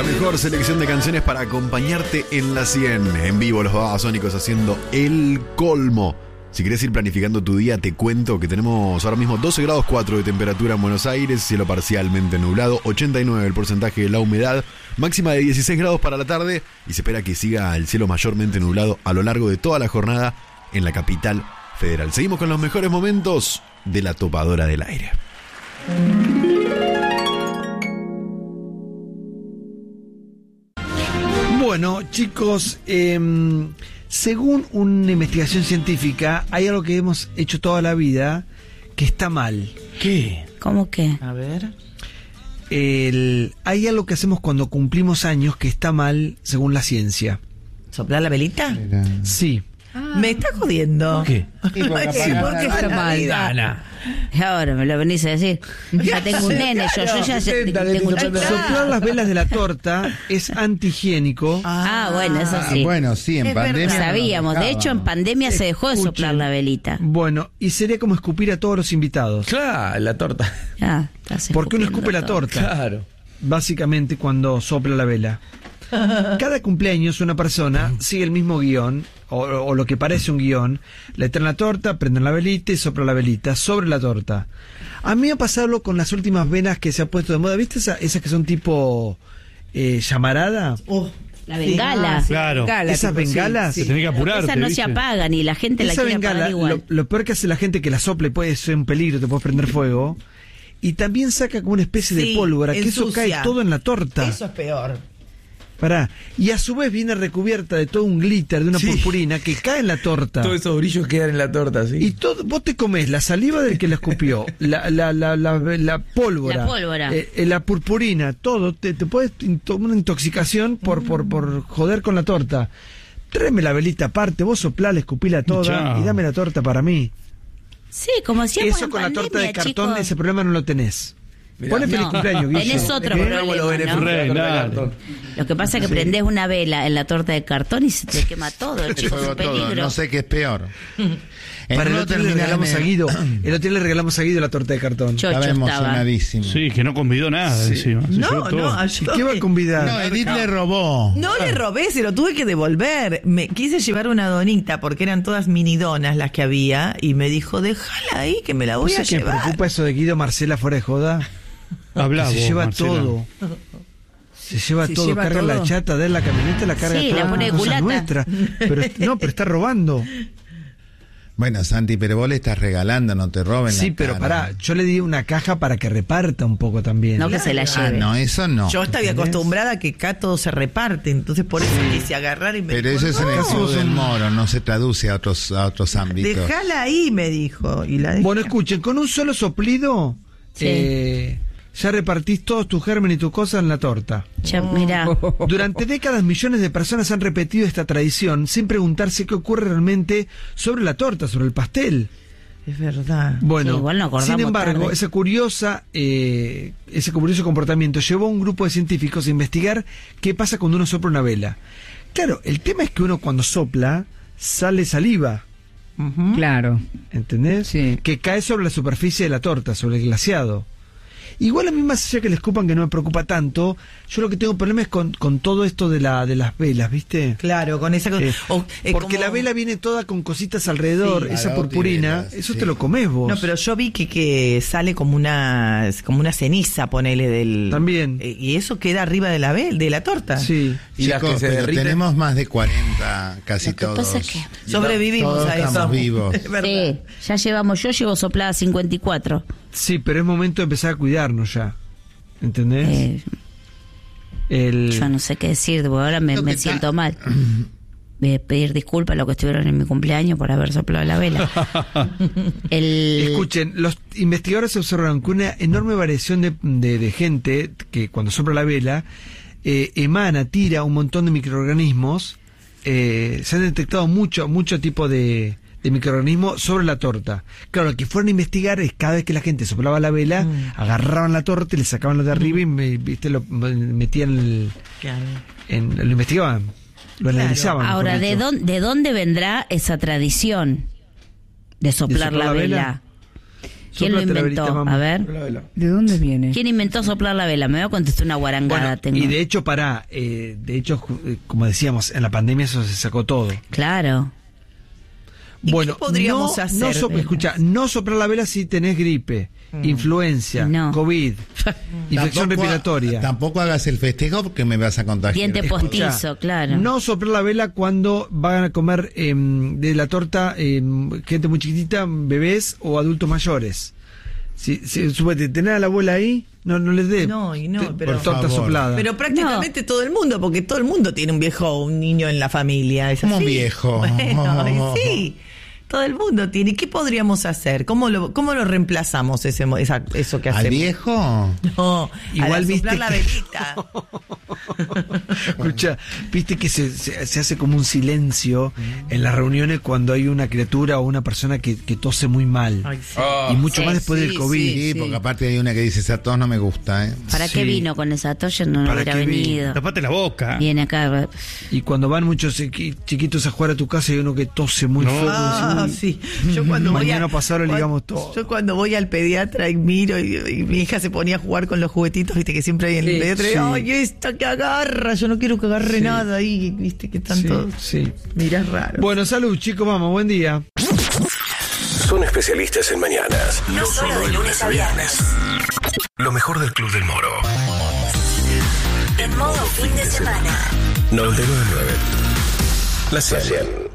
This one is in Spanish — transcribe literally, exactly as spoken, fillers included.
La mejor selección de canciones para acompañarte en la cien. En vivo los Babasónicos haciendo el colmo. Si querés ir planificando tu día, te cuento que tenemos ahora mismo doce grados cuatro de temperatura en Buenos Aires, cielo parcialmente nublado, ochenta y nueve el porcentaje de la humedad, máxima de dieciséis grados para la tarde y se espera que siga el cielo mayormente nublado a lo largo de toda la jornada en la capital federal. Seguimos con los mejores momentos de la topadora del aire. Bueno, chicos, eh, según una investigación científica, hay algo que hemos hecho toda la vida que está mal. ¿Qué? ¿Cómo qué? A ver. El, hay algo que hacemos cuando cumplimos años que está mal según la ciencia. ¿Soplar la velita? Sí. Ah. ¿Me está jodiendo? ¿Qué? Sí, ¿por qué está mal? Ana. Ahora me lo venís a decir. Ya tengo un nene, yo, yo ya sé, tengo un chico. Soplar las velas de la torta es antihigiénico. Ah, bueno, eso Ah, sí. bueno, sí, en Es pandemia. verdad. Sabíamos, de hecho en pandemia se dejó de Escuchen. soplar la velita. Bueno, y sería como escupir a todos los invitados. Claro, la torta. Ah, estás Porque uno escupiendo escupe la todo. torta, Claro. básicamente cuando sopla la vela. Cada cumpleaños una persona sigue el mismo guión, o, o lo que parece un guión, le traen la torta, prenden la velita y sopla la velita sobre la torta. A mí me ha pasado con las últimas velas que se ha puesto de moda, ¿viste esa, esas que son tipo eh, llamarada? Oh, La bengala. sí, Claro. bengala, Esas tipo, sí, bengalas. Se tenés que apurarte. Esa no ¿viste? se apagan y la gente la Esa quiere bengala, apagar igual. lo, lo peor que hace la gente que la sopla y puede ser un peligro, te puedes prender fuego. Y también saca como una especie Sí, de pólvora, que eso ensucia. cae todo en la torta. Eso es peor. Pará. Y a su vez viene recubierta de todo un glitter, de una Sí. purpurina, que cae en la torta. Todos esos brillos quedan en la torta, sí. Y todo, vos te comés la saliva del que la escupió, la, la, la, la, la pólvora, La pólvora. eh, eh, la purpurina, todo, te, te puedes into- una intoxicación por, por, por joder con la torta. Tráeme la velita aparte, vos soplala, escupila toda Chao. y dame la torta para mí. Sí, como hacíamos Eso en con la torta de pandemia, cartón, chicos. ese problema no lo tenés. Mirá. Ponle feliz No, cumpleaños, Guille. tenés otro ¿Eh? problema, ¿no? Re, dale. Lo que pasa es que prendés una vela en la torta de cartón y se te quema todo, Te chicos, es juego un todo, peligro. no sé qué es peor. En Para el uno otro le termina regalamos en a el- Guido. El otro le regalamos a Guido la torta de cartón. Chocho Estaba estaba. emocionadísimo. Sí, que no convidó nada Sí. encima. Se llevó No, todo. no, ¿Y ayúdame. qué va a convidar? No, Edith le robó. No le robé, se lo tuve que devolver. Me quise llevar una donita porque eran todas mini donas las que había y me dijo, déjala ahí que me la voy ¿Vos a sabés que me llevar. preocupa eso de Guido Marcela fuera de joda? Hablá se vos, lleva Marcela. todo. Se lleva Se todo, lleva carga todo. la chata de la camioneta, la carga Sí, toda la pone de cosa culata. nuestra. Pero no, pero está robando. Bueno, Santi, pero vos le estás regalando, no te roben Sí, la pero cara. pará, yo le di una caja para que reparta un poco también. No que se la Ah, lleve. no, eso no. Yo estaba ¿Entendés? acostumbrada a que acá todo se reparte, entonces por eso quise agarrar y me Pero dijo, eso es en el no, Club del Moro, no se traduce a otros a otros ámbitos. déjala ahí, me dijo. Y la dejé. Bueno, escuchen, con un solo soplido Sí. eh, ya repartís todos tus gérmenes y tus cosas en la torta. Ya, mirá. Durante décadas millones de personas han repetido esta tradición sin preguntarse qué ocurre realmente sobre la torta, sobre el pastel. Es verdad. Bueno, Sí, igual nos acordamos sin embargo, tarde. esa curiosa, eh, ese curioso comportamiento llevó a un grupo de científicos a investigar qué pasa cuando uno sopla una vela. Claro, el tema es que uno cuando sopla sale saliva, Ujú. Claro. ¿entendés? Sí. Que cae sobre la superficie de la torta, sobre el glaseado. Igual a mí más allá que le escupan, que no me preocupa tanto, yo lo que tengo problema es con, con todo esto de la de las velas, ¿viste? Claro, con esa cosa. Eh, o, eh, porque como- la vela viene toda con cositas alrededor, Sí. esa Agauti purpurina, velas, eso sí. te lo comés vos. No, pero yo vi que, que sale como una como una ceniza, ponele del. También. Eh, y eso queda arriba de la vel, de la torta. Sí. Y las Chicos, que se pero derriten. tenemos más de cuarenta, casi Lo que todos. pasa es que- Sobrevivimos Todos a eso. estamos vivos. Es verdad. Sí, ya llevamos, yo llevo soplada cincuenta y cuatro. Sí, pero es momento de empezar a cuidarnos ya. ¿Entendés? Eh, El... yo no sé qué decir, porque ahora me, Lo me que siento ta- mal. Voy a pedir disculpas a los que estuvieron en mi cumpleaños por haber soplado la vela. El... Escuchen, los investigadores observaron que una enorme variación de, de, de gente que cuando sopla la vela eh, emana, tira un montón de microorganismos. Eh, se han detectado mucho, mucho tipo de, de microorganismos sobre la torta. Claro, lo que fueron a investigar es cada vez que la gente soplaba la vela, Mm. agarraban la torta y le sacaban lo de arriba y me- viste, lo metían el, Claro. en, lo investigaban, lo Claro. analizaban. mejor Ahora, ¿de dicho. dónde, ¿de dónde vendrá esa tradición de soplar soplar la la vela? vela? ¿Quién lo Soplate la inventó? velita, mamá. A ver. Sopla la vela. ¿De dónde viene? ¿Quién inventó soplar la vela? Me voy a contestar una guarangada. Bueno, tengo. y de hecho, pará, eh, de hecho, ju- eh, como decíamos, en la pandemia eso se sacó todo. Claro. ¿Y Bueno, qué podríamos no, hacer, no sopla- velas? escucha, no soplar la vela si tenés gripe, influencia, No. COVID, infección Tampoco- respiratoria. Tampoco hagas el festejo porque me vas a contagiar. Diente Escucha, postizo, claro. No soplar la vela cuando van a comer em, de la torta em, gente muy chiquitita, bebés o adultos mayores. Si, si suponete, tenés a la abuela ahí, no, no les dé No, y no, te- pero- por torta Por favor. soplada. Pero prácticamente todo el mundo, porque todo el mundo tiene un viejo o un niño en la familia. ¿Es ¿Cómo así? viejo? Bueno, y sí. Todo el mundo tiene. ¿Qué podríamos hacer? ¿Cómo lo, cómo lo reemplazamos ese, mo- esa- eso que ¿Al hacemos? viejo? No, Igual al viste soplar la que- velita. Escucha, viste que se, se, se hace como un silencio en las reuniones cuando hay una criatura o una persona que, que tose muy mal. Ay, sí. y mucho sí, más después sí, del COVID. Sí, sí. porque aparte hay una que dice, esa tos no me gusta, ¿eh? ¿Para Sí. qué vino con esa tos? Yo no ¿Para hubiera qué vino? venido. Tapate la boca. Viene acá. Y cuando van muchos chiqui- chiquitos a jugar a tu casa y hay uno que tose muy No. feo. Ah, decís, sí. Yo cuando voy Mañana a, pasado le cuan- ligamos todo. Yo cuando voy al pediatra y miro y, y mi hija se ponía a jugar con los juguetitos, viste que siempre hay en el Sí, pediatra, y, sí. ay, esta que agarra, yo no quiero que agarre Sí. nada ahí, viste que están Sí, todos. sí. Mirá raro. Bueno, salud, chicos, vamos, buen día. Son especialistas en mañanas. No solo de lunes a viernes. Lo mejor del Club del Moro. En modo fin de semana. noventa y nueve punto nueve. La cien.